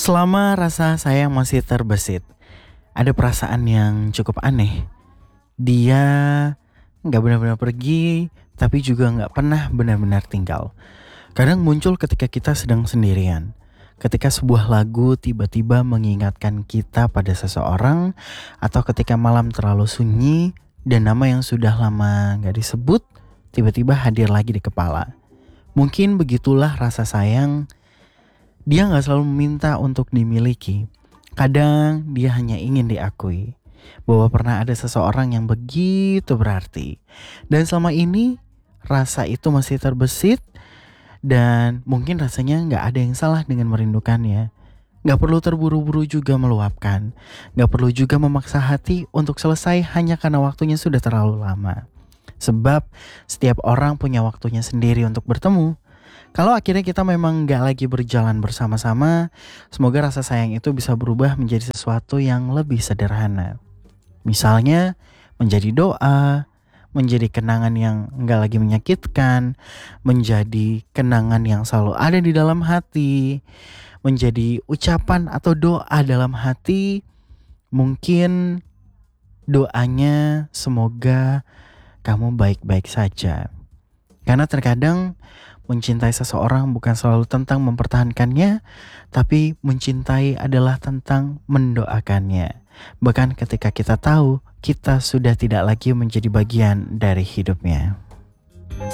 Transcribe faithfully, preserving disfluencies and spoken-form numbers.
Selama rasa sayang masih terbesit, ada perasaan yang cukup aneh. Dia nggak benar-benar pergi, tapi juga nggak pernah benar-benar tinggal. Kadang muncul ketika kita sedang sendirian. Ketika sebuah lagu tiba-tiba mengingatkan kita pada seseorang, atau ketika malam terlalu sunyi dan nama yang sudah lama nggak disebut tiba-tiba hadir lagi di kepala. Mungkin begitulah rasa sayang. Dia nggak selalu meminta untuk dimiliki. Kadang dia hanya ingin diakui bahwa pernah ada seseorang yang begitu berarti. Dan selama ini rasa itu masih terbesit dan mungkin rasanya nggak ada yang salah dengan merindukannya. Nggak perlu terburu-buru juga meluapkan. Nggak perlu juga memaksa hati untuk selesai hanya karena waktunya sudah terlalu lama. Sebab setiap orang punya waktunya sendiri untuk bertemu. Kalau akhirnya kita memang nggak lagi berjalan bersama-sama, semoga rasa sayang itu bisa berubah menjadi sesuatu yang lebih sederhana. Misalnya menjadi doa, menjadi kenangan yang nggak lagi menyakitkan, menjadi kenangan yang selalu ada di dalam hati, menjadi ucapan atau doa dalam hati. Mungkin doanya semoga kamu baik-baik saja. Karena terkadang mencintai seseorang bukan selalu tentang mempertahankannya, tapi mencintai adalah tentang mendoakannya. Bahkan ketika kita tahu kita sudah tidak lagi menjadi bagian dari hidupnya.